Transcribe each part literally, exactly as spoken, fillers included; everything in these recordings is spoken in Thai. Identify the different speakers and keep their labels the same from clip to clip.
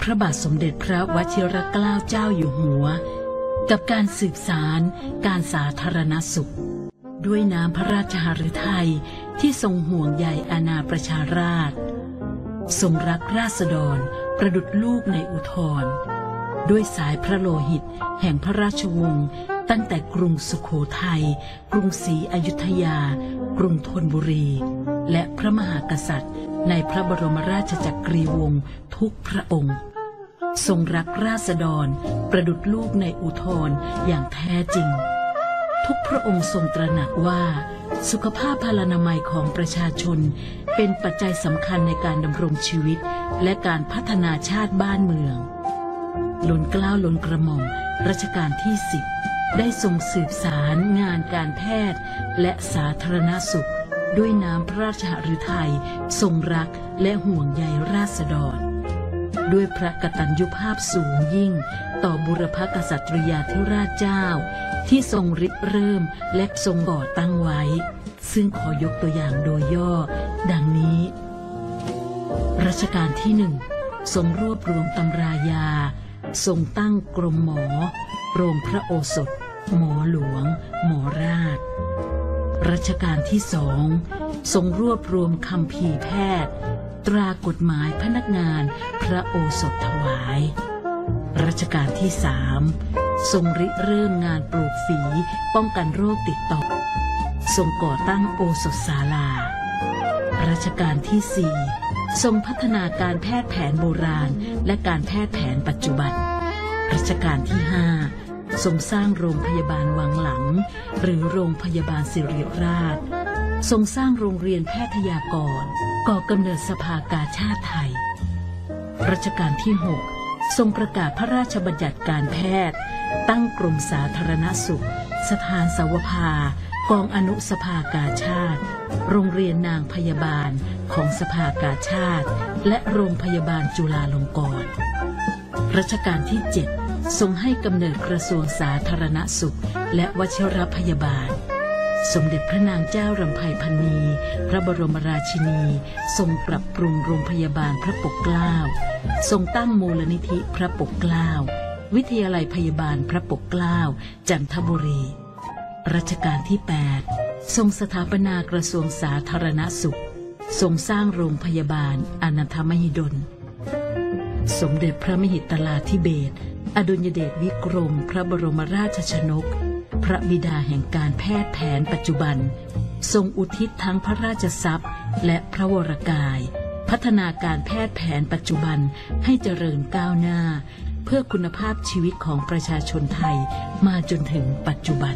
Speaker 1: พระบาทสมเด็จพระวชิรเกล้าเจ้าอยู่หัวกับการสืบสารการสาธารณสุขด้วยน้ำพระราชหฤทัยที่ทรงห่วงใยอาณาประชาราษฎร์ทรงรักราษฎรประดุจลูกในอุทธรด้วยสายพระโลหิตแห่งพระราชวงศ์ตั้งแต่กรุงสุโขทัยกรุงศรีอยุธยากรุงธนบุรีและพระมหากษัตริย์ในพระบรมราชจักรีวงศ์ทุกพระองค์ทรงรักราษฎรประดุจลูกในอุทธรอย่างแท้จริงทุกพระองค์ทรงตระหนักว่าสุขภาพพลานามัยของประชาชนเป็นปัจจัยสำคัญในการดำรงชีวิตและการพัฒนาชาติบ้านเมืองล้นเกล้าล้นกระหม่อมรัชกาลที่สิบได้ทรงสืบสารงานการแพทย์และสาธารณสุขด้วยน้ำพระราชหฤทัยทรงรักและห่วงใยราษฎรด้วยพระกตัญญูภาพสูงยิ่งต่อบุรพกษัตริยาธิราชเจ้าที่ทรงริเริ่มและทรงก่อตั้งไว้ซึ่งขอยกตัวอย่างโดยย่อดังนี้รัชกาลที่หนึ่งทรงรวบรวมตำรายาทรงตั้งกรมหมอโรงพระโอสถหมอหลวงหมอราชรัชกาลที่สองทรงรวบรวมคัมภีร์แพทย์ตรากฎหมายพนักงานพระโอสถถวายรัชกาลที่สามทรงริเริ่มงานปลูกฝีป้องกันโรคติดต่อทรงก่อตั้งโอสถศาลารัชกาลที่สี่ทรงพัฒนาการแพทย์แผนโบราณและการแพทย์แผนปัจจุบันรัชกาลที่ห้าทรงสร้างโรงพยาบาลวังหลังหรือโรงพยาบาลศิริราชทรงสร้างโรงเรียนแพทยากรก่อกำเนิดสภากาชาติไทยรัชกาลที่หกทรงประกาศพระราชบัญญัติการแพทย์ตั้งกรมสาธารณสุขสถานสาวภากองอนุสภากาชาติโรงเรียนนางพยาบาลของสภากาชาติและโรงพยาบาลจุฬาลงกรณ์รัชกาลที่เจ็ดทรงให้กำเนิดกระทรวงสาธารณสุขและวชิรพยาบาลสมเด็จพระนางเจ้ารำไพพรรณีพระบรมราชินีทรงปรับปรุงโรงพยาบาลพระปกเกล้าทรงตั้งมูลนิธิพระปกเกล้าวิทยาลัยพยาบาลพระปกเกล้าจันทบุรีรัชกาลที่แปดทรงสถาปนากระทรวงสาธารณสุขทรงสร้างโรงพยาบาลอนันทมหิดลสมเด็จพระมหิตลาธิเบศรอดุลยเดชวิกรมพระบรมราชชนกพระบิดาแห่งการแพทย์แผนปัจจุบันทรงอุทิศทั้งพระราชทรัพย์และพระวรกายพัฒนาการแพทย์แผนปัจจุบันให้เจริญก้าวหน้าเพื่อคุณภาพชีวิตของประชาชนไทยมาจนถึงปัจจุบัน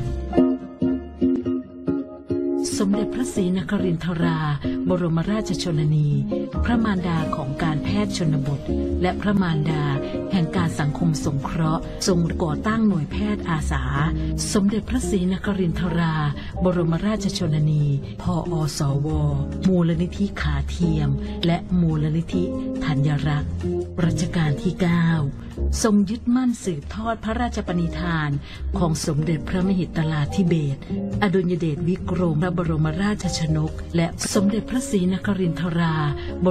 Speaker 1: สมเด็จพระศรีนครินทราบรมราชชนนีพระมารดาของการแพทย์ชนบทและพระมารดาแห่งการสังคมสงเคราะห์ทรงก่อตั้งหน่วยแพทย์อาสาสมเด็จพระศรีนครินทราบรมราชชนนีพอสวมูลนิธิขาเทียมและมูลนิธิธัญรักษ์รัชกาลที่เก้าทรงยึดมั่นสืบทอดพระราชปณิธานของสมเด็จพระมหิตลาธิเบศรอดุลยเดชวิกรมพระบรมราชชนกและสมเด็จพระศรีนครินทรา